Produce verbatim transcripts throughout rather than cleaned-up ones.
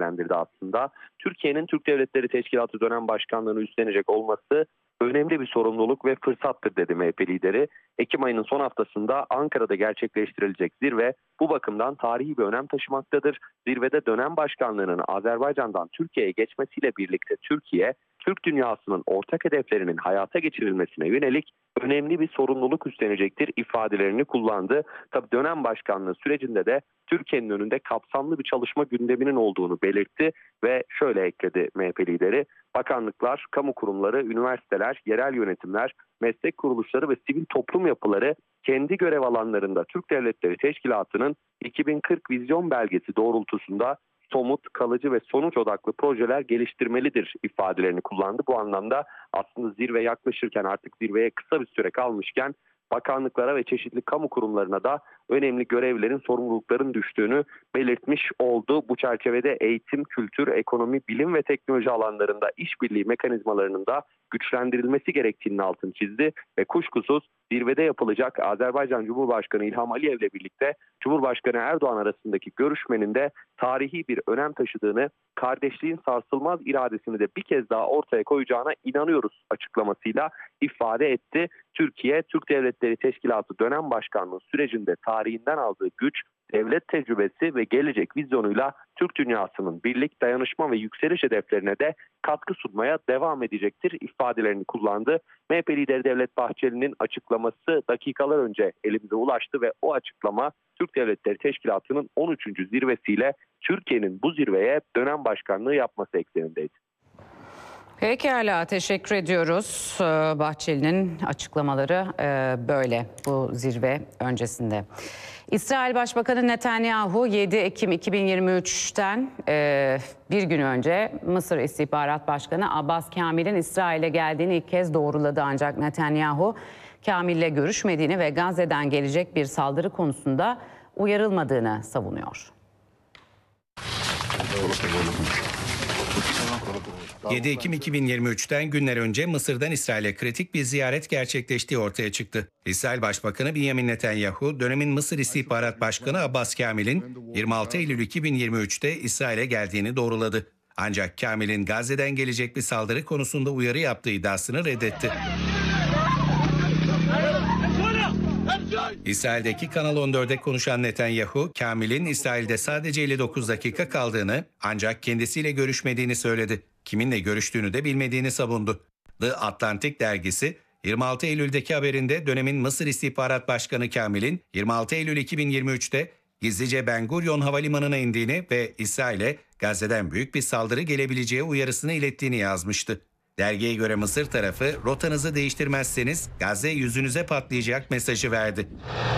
değerlendirdi aslında. Türkiye'nin Türk Devletleri Teşkilatı dönem başkanlığını üstlenecek olması önemli bir sorumluluk ve fırsattır dedi M H P lideri. Ekim ayının son haftasında Ankara'da gerçekleştirilecek zirve bu bakımdan tarihi bir önem taşımaktadır. Zirvede dönem başkanlığının Azerbaycan'dan Türkiye'ye geçmesiyle birlikte Türkiye, Türk dünyasının ortak hedeflerinin hayata geçirilmesine yönelik önemli bir sorumluluk üstlenecektir ifadelerini kullandı. Tabii dönem başkanlığı sürecinde de Türkiye'nin önünde kapsamlı bir çalışma gündeminin olduğunu belirtti ve şöyle ekledi M H P lideri. Bakanlıklar, kamu kurumları, üniversiteler, yerel yönetimler, meslek kuruluşları ve sivil toplum yapıları kendi görev alanlarında Türk Devletleri Teşkilatı'nın iki bin kırk vizyon belgesi doğrultusunda somut, kalıcı ve sonuç odaklı projeler geliştirmelidir ifadelerini kullandı. Bu anlamda aslında zirve yaklaşırken, artık zirveye kısa bir süre kalmışken bakanlıklara ve çeşitli kamu kurumlarına da önemli görevlerin, sorumlulukların düştüğünü belirtmiş oldu. Bu çerçevede eğitim, kültür, ekonomi, bilim ve teknoloji alanlarında işbirliği mekanizmalarının da güçlendirilmesi gerektiğinin altını çizdi ve kuşkusuz zirvede yapılacak Azerbaycan Cumhurbaşkanı İlham Aliyev ile birlikte Cumhurbaşkanı Erdoğan arasındaki görüşmenin de tarihi bir önem taşıdığını, kardeşliğin sarsılmaz iradesini de bir kez daha ortaya koyacağına inanıyoruz açıklamasıyla ifade etti. Türkiye, Türk Devletleri Teşkilatı dönem başkanlığı sürecinde tarihinden aldığı güç, devlet tecrübesi ve gelecek vizyonuyla Türk dünyasının birlik, dayanışma ve yükseliş hedeflerine de katkı sunmaya devam edecektir ifadelerini kullandı. M H P lideri Devlet Bahçeli'nin açıklaması dakikalar önce elimize ulaştı ve o açıklama Türk Devletleri Teşkilatı'nın on üçüncü zirvesiyle Türkiye'nin bu zirveye dönem başkanlığı yapması eksenindeydi. Pekala, teşekkür ediyoruz. Bahçeli'nin açıklamaları böyle bu zirve öncesinde. İsrail Başbakanı Netanyahu yedi Ekim iki bin yirmi üç'ten bir gün önce Mısır İstihbarat Başkanı Abbas Kamil'in İsrail'e geldiğini ilk kez doğruladı. Ancak Netanyahu Kamil'le görüşmediğini ve Gazze'den gelecek bir saldırı konusunda uyarılmadığını savunuyor. yedi Ekim iki bin yirmi üç'ten günler önce Mısır'dan İsrail'e kritik bir ziyaret gerçekleştiği ortaya çıktı. İsrail Başbakanı Benjamin Netanyahu, dönemin Mısır İstihbarat Başkanı Abbas Kamil'in yirmi altı Eylül iki bin yirmi üç'te İsrail'e geldiğini doğruladı. Ancak Kamil'in Gazze'den gelecek bir saldırı konusunda uyarı yaptığı iddiasını reddetti. İsrail'deki Kanal on dört'e konuşan Netanyahu, Kamil'in İsrail'de sadece elli dokuz dakika kaldığını ancak kendisiyle görüşmediğini söyledi. Kiminle görüştüğünü de bilmediğini savundu. The Atlantic dergisi yirmi altı Eylül'deki haberinde dönemin Mısır İstihbarat Başkanı Kamil'in yirmi altı Eylül iki bin yirmi üç'te gizlice Ben Gurion Havalimanı'na indiğini ve İsrail'e Gazze'den büyük bir saldırı gelebileceği uyarısını ilettiğini yazmıştı. Dergiye göre Mısır tarafı rotanızı değiştirmezseniz Gazze yüzünüze patlayacak mesajı verdi.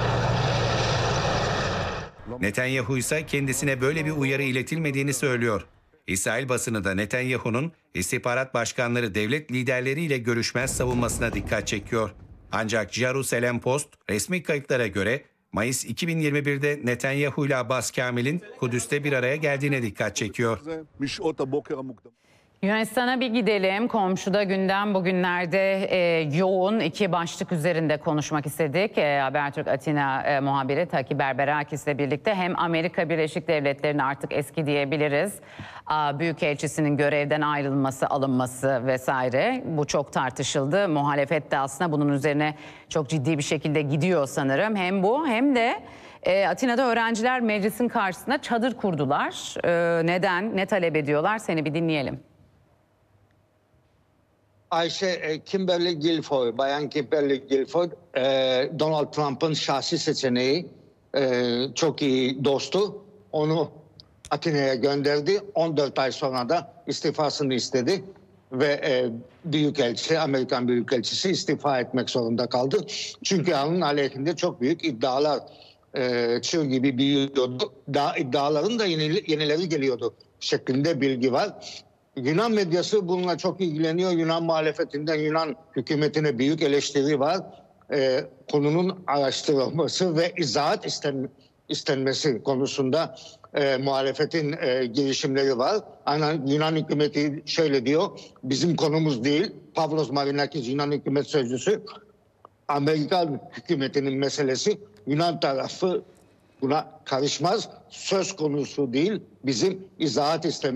Netanyahu ise kendisine böyle bir uyarı iletilmediğini söylüyor. İsrail basını da Netanyahu'nun istihbarat başkanları devlet liderleriyle görüşmez savunmasına dikkat çekiyor. Ancak Jerusalem Post resmi kayıtlara göre Mayıs iki bin yirmi bir'de Netanyahu ile Abbas Kamil'in Kudüs'te bir araya geldiğine dikkat çekiyor. Yunanistan'a bir gidelim. Komşuda gündem bugünlerde e, yoğun iki başlık üzerinde konuşmak istedik. E, Habertürk Atina e, muhabiri Taki Berberakis ile birlikte hem Amerika Birleşik Devletleri'nin artık eski diyebiliriz a, Büyükelçisinin görevden ayrılması, alınması vesaire bu çok tartışıldı. Muhalefet de aslında bunun üzerine çok ciddi bir şekilde gidiyor sanırım. Hem bu hem de e, Atina'da öğrenciler meclisin karşısına çadır kurdular. E, neden, ne talep ediyorlar? Seni bir dinleyelim. Ayşe Kimberly Guilfoyle, Bayan Kimberly Guilfoyle, Donald Trump'ın şahsi seçeneği, çok iyi dostu. Onu Atina'ya gönderdi. on dört ay sonra da istifasını istedi ve Büyükelçi, Amerikan Büyükelçisi istifa etmek zorunda kaldı. Çünkü onun aleyhinde çok büyük iddialar çığ gibi büyüyordu. Daha iddiaların da yenileri geliyordu şeklinde bilgi var. Yunan medyası bununla çok ilgileniyor. Yunan muhalefetinden Yunan hükümetine büyük eleştiri var. Ee, konunun araştırılması ve izahat isten, istenmesi konusunda e, muhalefetin e, girişimleri var. Aynen Yunan hükümeti şöyle diyor, bizim konumuz değil. Pavlos Marinakis Yunan hükümet sözcüsü, Amerikan hükümetinin meselesi, Yunan tarafı buna karışmaz. Söz konusu değil, bizim izahat istememiz.